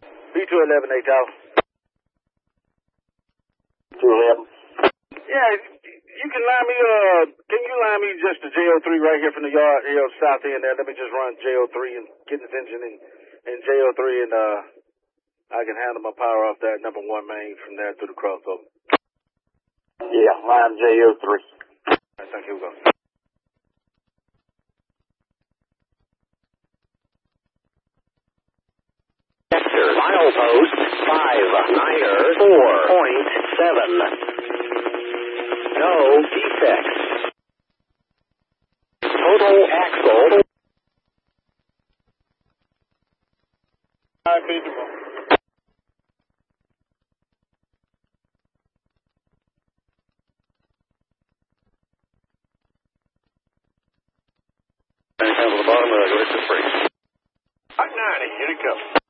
B211, Tower. 211. Yeah, you can line me, can you line me just to JO3 right here from the yard, south end there? Let me just run JO3 and get this engine in JO3 and, I can handle my power off that number 1 main from there through the crossover. Yeah, line JO3. All right, thank you. We'll go. Milepost 594.7. No defects. Total axle. And down to the bottom of the free. 90, here it comes.